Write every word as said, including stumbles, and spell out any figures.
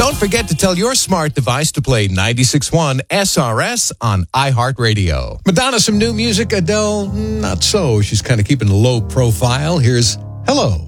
Don't forget to tell your smart device to play ninety-six point one S R S on iHeartRadio. Madonna, some new music. Adele, not so. She's kind of keeping a low profile. Here's Hello.